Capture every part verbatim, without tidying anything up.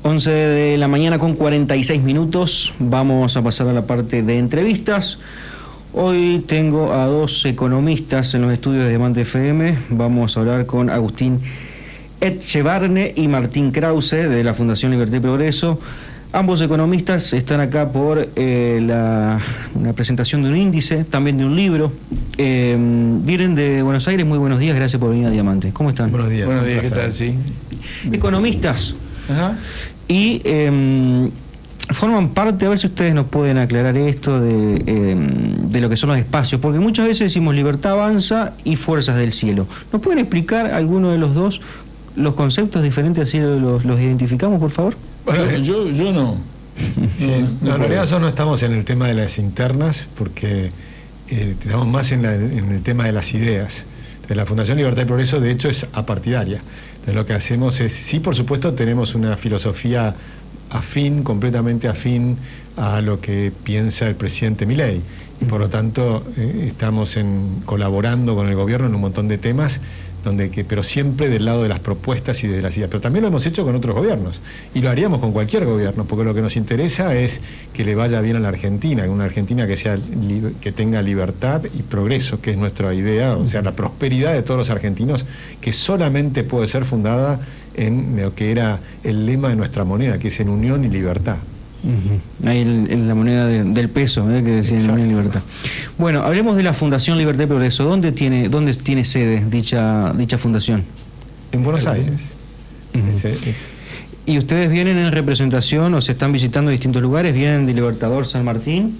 once de la mañana con cuarenta y seis minutos. Vamos a pasar a la parte de entrevistas. Hoy tengo a dos economistas en los estudios de Diamante F M. Vamos a hablar con Agustín Etchebarne y Martín Krause de la Fundación Libertad y Progreso. Ambos economistas están acá por eh, la, una presentación de un índice, también de un libro. Eh, vienen de Buenos Aires. Muy buenos días, gracias por venir a Diamante. ¿Cómo están? Buenos días. Buenos días, ¿qué tal? Sí. Economistas. Ajá. Y eh, forman parte, a ver si ustedes nos pueden aclarar esto de, eh, de lo que son los espacios, porque muchas veces decimos libertad avanza y fuerzas del cielo. ¿Nos pueden explicar alguno de los dos los conceptos diferentes, así los, los identificamos, por favor? Bueno, yo, yo no. Sí, no, no, en realidad nosotros no estamos en el tema de las internas, porque eh, estamos más en, la, en el tema de las ideas. Entonces, la Fundación Libertad y Progreso, de hecho, es apartidaria. Entonces, lo que hacemos es, sí, por supuesto, tenemos una filosofía afín, completamente afín a lo que piensa el presidente Milei. Y por lo tanto, eh, estamos en, colaborando con el gobierno en un montón de temas, donde que, pero siempre del lado de las propuestas y de las ideas. Pero también lo hemos hecho con otros gobiernos, y lo haríamos con cualquier gobierno, porque lo que nos interesa es que le vaya bien a la Argentina, una Argentina que sea que tenga libertad y progreso, que es nuestra idea, o sea, la prosperidad de todos los argentinos, que solamente puede ser fundada en lo que era el lema de nuestra moneda, que es en unión y libertad. Uh-huh. Ahí el, el, la moneda de, del peso, ¿eh? Que decía en Unión y Libertad. Bueno, hablemos de la Fundación Libertad y Progreso. ¿Dónde tiene, dónde tiene sede dicha, dicha fundación? En Buenos Aires. Uh-huh. Sí. ¿Y ustedes vienen en representación o se están visitando distintos lugares? ¿Vienen de Libertador San Martín?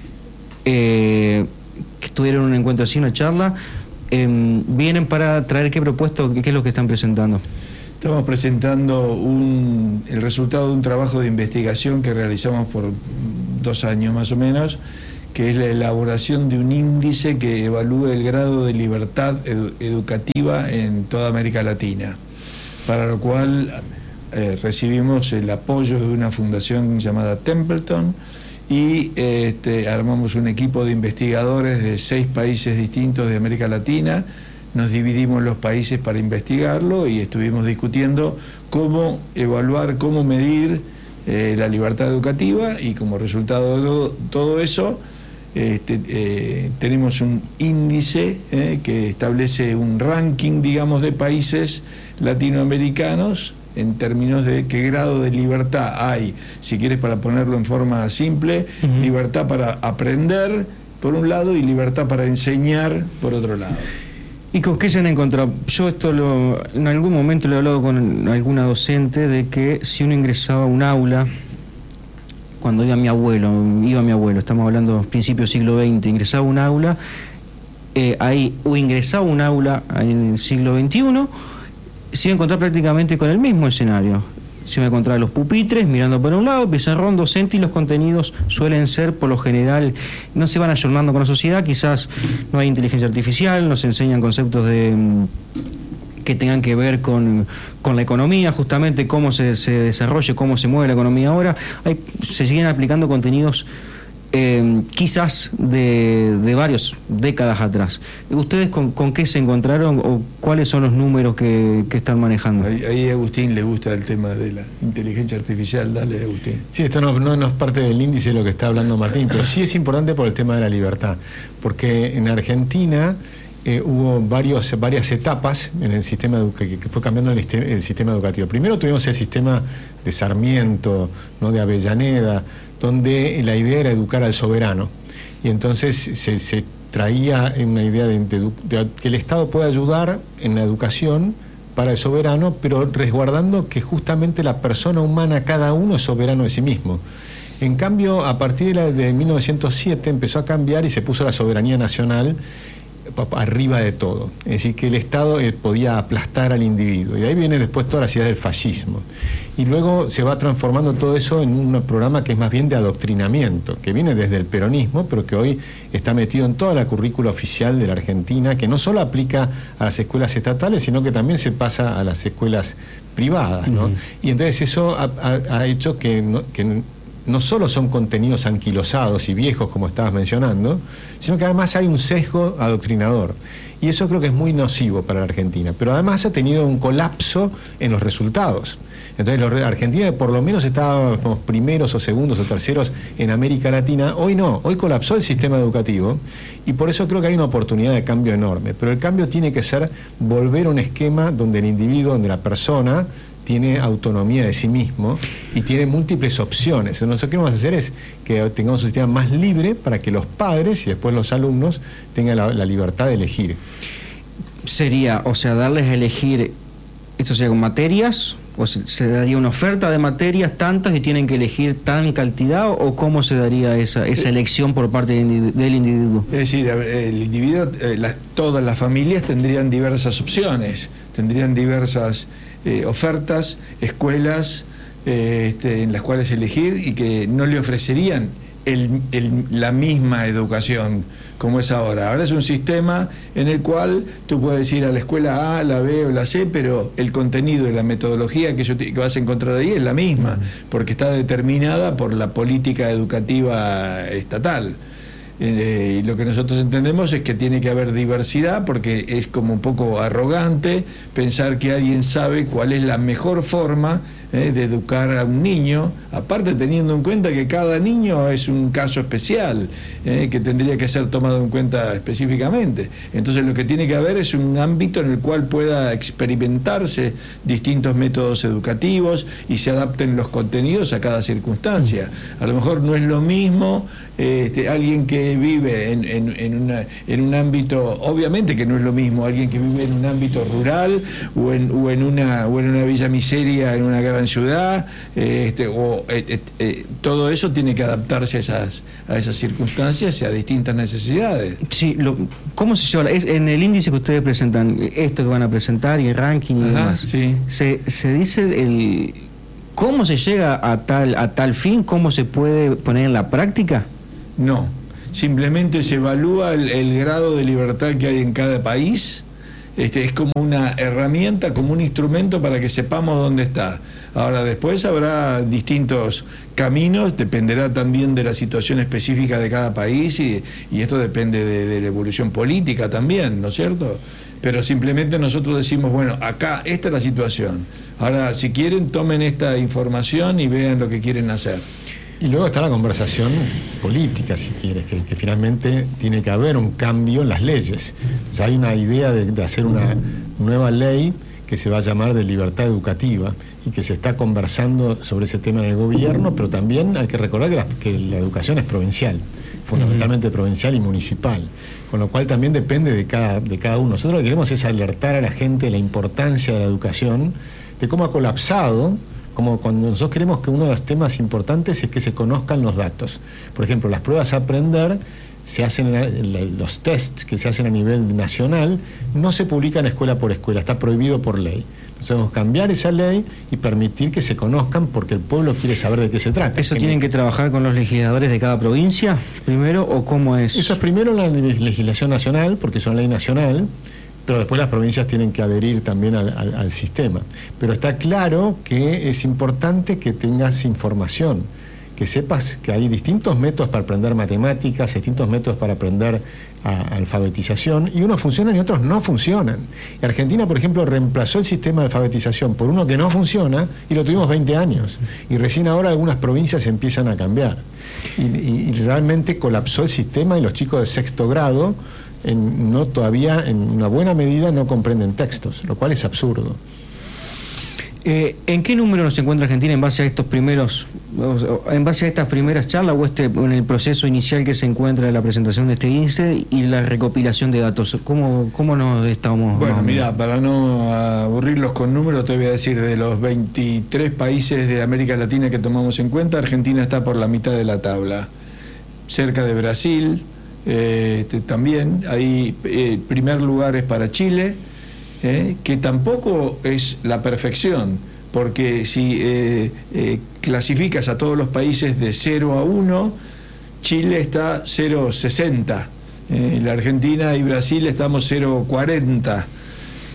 Eh, que tuvieron un encuentro así, una charla. Eh, ¿Vienen para traer qué propuesta, qué, qué es lo que están presentando? Estamos presentando un, el resultado de un trabajo de investigación que realizamos por dos años más o menos, que es la elaboración de un índice que evalúe el grado de libertad edu educativa en toda América Latina, para lo cual eh, recibimos el apoyo de una fundación llamada Templeton y eh, este, armamos un equipo de investigadores de seis países distintos de América Latina. Nos dividimos los países para investigarlo y estuvimos discutiendo cómo evaluar, cómo medir eh, la libertad educativa, y como resultado de todo, todo eso este, eh, tenemos un índice eh, que establece un ranking, digamos, de países latinoamericanos en términos de qué grado de libertad hay, si quieres, para ponerlo en forma simple, uh-huh. Libertad para aprender por un lado y libertad para enseñar por otro lado. ¿Y con qué se han encontrado? Yo esto lo, en algún momento lo he hablado con alguna docente de que si uno ingresaba a un aula, cuando iba mi abuelo, iba mi abuelo, estamos hablando principios del siglo veinte, ingresaba a un aula, eh, ahí, o ingresaba a un aula en el siglo veintiuno, se iba a encontrar prácticamente con el mismo escenario. Se iba a encontrar los pupitres mirando por un lado, pizarrón, docente, y los contenidos suelen ser, por lo general, no se van ayornando con la sociedad. Quizás no hay inteligencia artificial, nos enseñan conceptos de que tengan que ver con, con la economía, justamente cómo se, se desarrolla, cómo se mueve la economía ahora. Hay, se siguen aplicando contenidos eh, quizás de, de varias décadas atrás. ¿Ustedes con, con qué se encontraron o cuáles son los números que, que están manejando? Ahí, ahí a Agustín le gusta el tema de la inteligencia artificial. Dale, Agustín. Sí, esto no, no, no es parte del índice de lo que está hablando Martín, pero sí es importante por el tema de la libertad, porque en Argentina eh, hubo varios, varias etapas en el sistema que, que fue cambiando el, el sistema educativo. Primero tuvimos el sistema de Sarmiento, ¿no?, de Avellaneda, donde la idea era educar al soberano, y entonces se, se traía una idea de, de, de que el Estado puede ayudar en la educación para el soberano, pero resguardando que justamente la persona humana, cada uno es soberano de sí mismo. En cambio, a partir de, la, de mil novecientos siete empezó a cambiar y se puso la soberanía nacional arriba de todo, es decir, que el Estado eh, podía aplastar al individuo, y de ahí viene después todas las ideas del fascismo, y luego se va transformando todo eso en un programa que es más bien de adoctrinamiento, que viene desde el peronismo, pero que hoy está metido en toda la currícula oficial de la Argentina, que no solo aplica a las escuelas estatales, sino que también se pasa a las escuelas privadas, ¿no? Uh-huh. Y entonces eso ha, ha, ha hecho que, no, que no solo son contenidos anquilosados y viejos, como estabas mencionando, sino que además hay un sesgo adoctrinador. Y eso creo que es muy nocivo para la Argentina. Pero además ha tenido un colapso en los resultados. Entonces, los, Argentina por lo menos estaba como primeros o segundos o terceros en América Latina. Hoy no, hoy colapsó el sistema educativo y por eso creo que hay una oportunidad de cambio enorme. Pero el cambio tiene que ser volver a un esquema donde el individuo, donde la persona tiene autonomía de sí mismo y tiene múltiples opciones. Entonces, lo que queremos hacer es que tengamos un sistema más libre para que los padres y después los alumnos tengan la, la libertad de elegir. Sería, o sea, darles a elegir, esto sería con materias, o se, se daría una oferta de materias tantas y tienen que elegir tan cantidad, o cómo se daría esa, esa elección por parte del individuo, del individuo? Es decir, el individuo, eh, la, todas las familias tendrían diversas opciones, tendrían diversas eh, ofertas, escuelas eh, este, en las cuales elegir y que no le ofrecerían el, el, la misma educación como es ahora. Ahora es un sistema en el cual tú puedes ir a la escuela A, la B o la C, pero el contenido y la metodología que, yo te, que vas a encontrar ahí es la misma, porque está determinada por la política educativa estatal. Eh, y lo que nosotros entendemos es que tiene que haber diversidad, porque es como un poco arrogante pensar que alguien sabe cuál es la mejor forma eh, de educar a un niño, aparte teniendo en cuenta que cada niño es un caso especial, eh, que tendría que ser tomado en cuenta específicamente. Entonces lo que tiene que haber es un ámbito en el cual pueda experimentarse distintos métodos educativos y se adapten los contenidos a cada circunstancia. A lo mejor no es lo mismo Este, alguien que vive en, en, en, una, en un ámbito, obviamente que no es lo mismo alguien que vive en un ámbito rural o en, o en, una, o en una villa miseria en una gran ciudad, eh, este, o, eh, eh, todo eso tiene que adaptarse a esas, a esas circunstancias y a distintas necesidades. Sí, lo, ¿cómo se lleva? Es, en el índice que ustedes presentan, esto que van a presentar y el ranking y Ajá, demás, sí. se, se dice el cómo se llega a tal, a tal fin, cómo se puede poner en la práctica. No, simplemente se evalúa el, el grado de libertad que hay en cada país. Este, es como una herramienta, como un instrumento para que sepamos dónde está. Ahora, después habrá distintos caminos, dependerá también de la situación específica de cada país y, y esto depende de, de la evolución política también, ¿no es cierto? Pero simplemente nosotros decimos, bueno, acá esta es la situación. Ahora, si quieren, tomen esta información y vean lo que quieren hacer. Y luego está la conversación política, si quieres, que, que finalmente tiene que haber un cambio en las leyes. O sea, hay una idea de, de hacer una nueva ley que se va a llamar de libertad educativa y que se está conversando sobre ese tema en el gobierno, pero también hay que recordar que la, que la educación es provincial, fundamentalmente provincial y municipal, con lo cual también depende de cada, de cada uno. Nosotros lo que queremos es alertar a la gente de la importancia de la educación, de cómo ha colapsado, como cuando nosotros queremos que uno de los temas importantes es que se conozcan los datos. Por ejemplo, las pruebas a aprender se hacen, los tests que se hacen a nivel nacional, no se publican escuela por escuela, está prohibido por ley. Entonces debemos cambiar esa ley y permitir que se conozcan porque el pueblo quiere saber de qué se trata. ¿Eso tienen que trabajar con los legisladores de cada provincia primero o cómo es? Eso es primero la legislación nacional, porque es una ley nacional, pero después las provincias tienen que adherir también al, al, al sistema. Pero está claro que es importante que tengas información, que sepas que hay distintos métodos para aprender matemáticas, distintos métodos para aprender a, alfabetización, y unos funcionan y otros no funcionan. Y Argentina, por ejemplo, reemplazó el sistema de alfabetización por uno que no funciona, y lo tuvimos veinte años. Y recién ahora algunas provincias empiezan a cambiar. Y, y, y realmente colapsó el sistema y los chicos de sexto grado En, no todavía en una buena medida no comprenden textos, lo cual es absurdo. Eh, ¿En qué número nos encuentra Argentina en base a estos primeros, en base a estas primeras charlas o este en el proceso inicial que se encuentra de la presentación de este índice y la recopilación de datos? ¿Cómo, cómo nos estamos? Bueno, mira, para no aburrirlos con números, te voy a decir, de los veintitrés países de América Latina que tomamos en cuenta, Argentina está por la mitad de la tabla, cerca de Brasil. Eh, este, también hay eh, primer lugar es para Chile, eh, que tampoco es la perfección, porque si eh, eh, clasificas a todos los países de cero a uno, Chile está cero coma sesenta, eh, la Argentina y Brasil estamos cero coma cuarenta,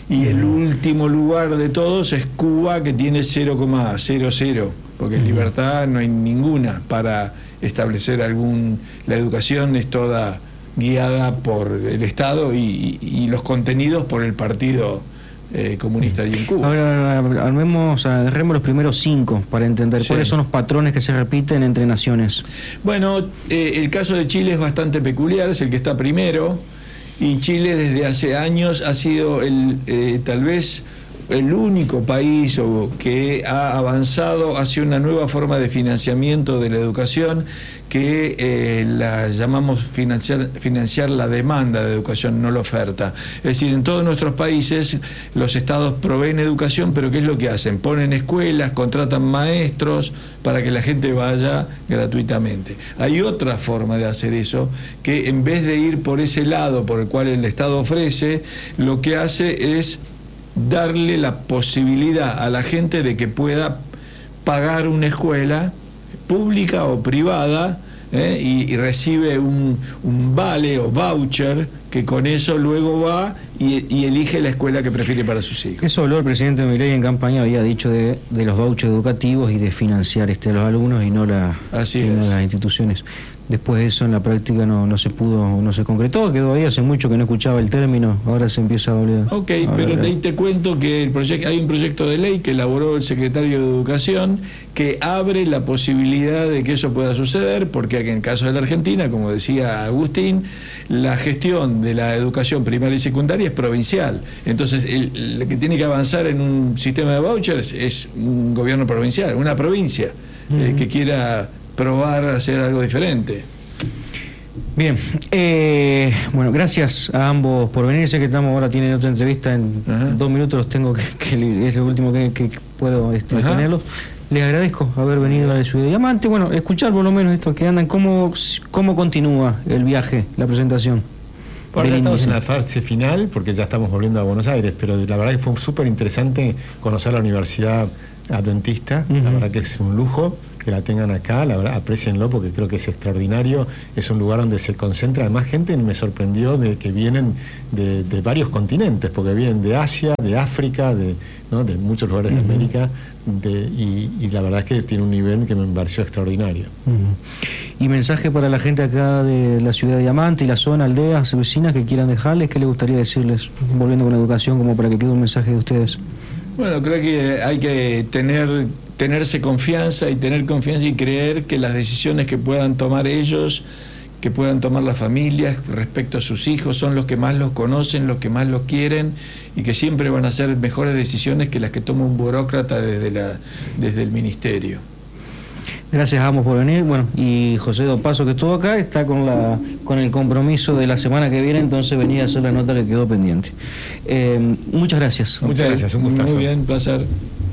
Y el último lugar de todos es Cuba, que tiene cero coma cero cero, porque en libertad no hay ninguna para establecer algún... La educación es toda guiada por el Estado y, y, y los contenidos por el Partido eh, Comunista allí en Cuba. Ahora armemos, agarremos los primeros cinco para entender sí. cuáles son los patrones que se repiten entre naciones. Bueno, eh, el caso de Chile es bastante peculiar, es el que está primero. Y Chile desde hace años ha sido el eh, tal vez el único país o, que ha avanzado hacia una nueva forma de financiamiento de la educación que eh, la llamamos financiar, financiar la demanda de educación, no la oferta. Es decir, en todos nuestros países los estados proveen educación, pero ¿qué es lo que hacen? Ponen escuelas, contratan maestros para que la gente vaya gratuitamente. Hay otra forma de hacer eso, que en vez de ir por ese lado por el cual el Estado ofrece, lo que hace es darle la posibilidad a la gente de que pueda pagar una escuela pública o privada ¿eh? y, y recibe un, un vale o voucher que con eso luego va y, y elige la escuela que prefiere para sus hijos. Eso habló el presidente Milei en campaña, había dicho de, de los vouchers educativos y de financiar este, a los alumnos y no, la, Así y no es. las instituciones. Después de eso en la práctica no, no se pudo, no se concretó, quedó ahí, hace mucho que no escuchaba el término, ahora se empieza a volver. Ok, pero de ahí te cuento que el proyecto, hay un proyecto de ley que elaboró el secretario de Educación que abre la posibilidad de que eso pueda suceder, porque en el caso de la Argentina, como decía Agustín, la gestión de la educación primaria y secundaria es provincial. Entonces, el, el que tiene que avanzar en un sistema de vouchers es un gobierno provincial, una provincia uh-huh. eh, que quiera probar a hacer algo diferente. Bien, eh, bueno, gracias a ambos por venir. Sé que estamos ahora, tienen otra entrevista en uh-huh. dos minutos, los tengo que, que es lo último que, que puedo este, uh-huh. tenerlos. Les agradezco haber venido a la Ciudad de Diamante. Bueno, escuchar por lo menos esto que andan, cómo, cómo continúa el viaje, la presentación. Ahora ya estamos en la fase final, porque ya estamos volviendo a Buenos Aires, pero la verdad que fue súper interesante conocer la Universidad Adventista, uh-huh. la verdad que es un lujo que la tengan acá, la verdad, aprecienlo porque creo que es extraordinario, es un lugar donde se concentra, además gente me sorprendió de que vienen de, de varios continentes, porque vienen de Asia, de África, de, ¿no? de muchos lugares uh-huh. de América, de, y, y la verdad es que tiene un nivel que me pareció extraordinario. Uh-huh. Y mensaje para la gente acá de la Ciudad de Diamante y la zona, aldeas, vecinas que quieran dejarles, ¿qué les gustaría decirles, volviendo con la educación, como para que quede un mensaje de ustedes? Bueno, creo que hay que tener tenerse confianza y tener confianza y creer que las decisiones que puedan tomar ellos, que puedan tomar las familias respecto a sus hijos, son los que más los conocen, los que más los quieren y que siempre van a hacer mejores decisiones que las que toma un burócrata desde, la, desde el ministerio. Gracias a ambos por venir. Bueno, y José Dopazo, que estuvo acá, está con la con el compromiso de la semana que viene, entonces venía a hacer la nota que quedó pendiente. Eh, muchas gracias. Muchas gracias, un gustazo. Muy bien, placer.